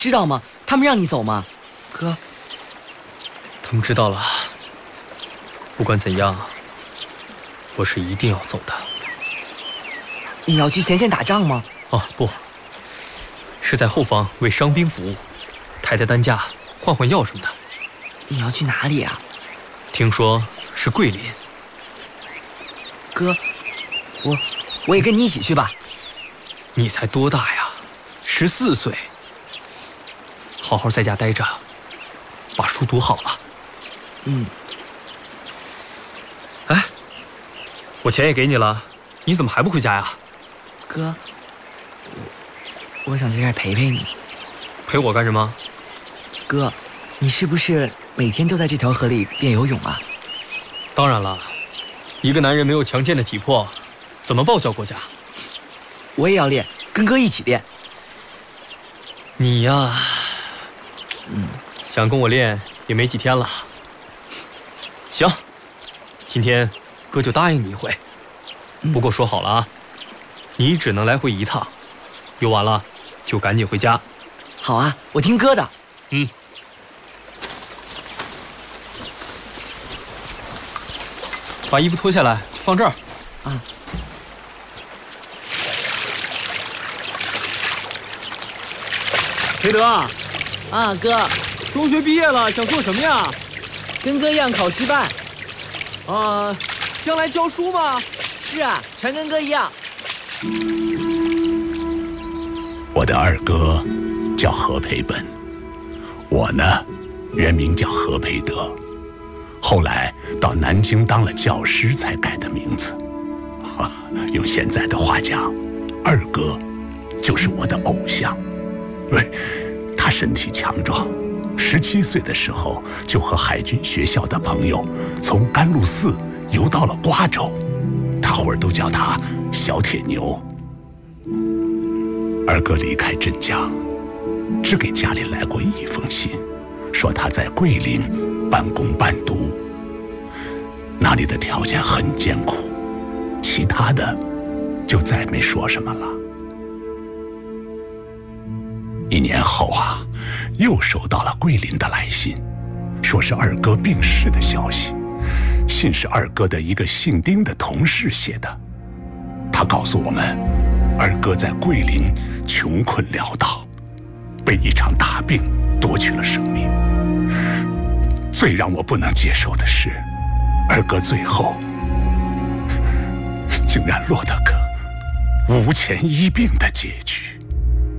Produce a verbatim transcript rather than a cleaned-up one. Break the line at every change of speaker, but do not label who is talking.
知道吗？他们让你走吗？哥，
他们知道了。不管怎样，我是一定要走的。
你要去前线打仗吗？
哦，不，是在后方为伤兵服务，抬抬担架、换换药什么的。
你要去哪里啊？
听说是桂林。
哥，我我也跟你一起去吧。
你才多大呀？十四岁。好好在家待着，把书读好了。
嗯。
哎，我钱也给你了，你怎么还不回家呀？
哥，我我想在这儿陪陪你。
陪我干什么？
哥，你是不是每天都在这条河里练游泳啊？
当然了，一个男人没有强健的体魄，怎么报效国家？
我也要练，跟哥一起练。
你呀，
嗯，
想跟我练也没几天了。行，今天哥就答应你一回。不过说好了啊，你只能来回一趟，游完了就赶紧回家。
好啊，我听哥的。
嗯。把衣服脱下来，就放这儿。
啊。
裴德啊，
啊哥，
中学毕业了，想做什么呀？
跟哥一样考师范。
啊，将来教书吗？
是啊，全跟哥一样。
我的二哥叫何培本，我呢，原名叫何培德，后来到南京当了教师才改的名字。用现在的话讲，二哥就是我的偶像。喂，他身体强壮，十七岁的时候就和海军学校的朋友从甘露寺游到了瓜州，大伙儿都叫他小铁牛。二哥离开镇江，只给家里来过一封信，说他在桂林半工半读，那里的条件很艰苦，其他的就再没说什么了。一年后啊，又收到了桂林的来信，说是二哥病逝的消息。信是二哥的一个姓丁的同事写的，他告诉我们，二哥在桂林穷困潦倒，被一场大病夺去了生命。最让我不能接受的是，二哥最后竟然落得个无钱医病的结局。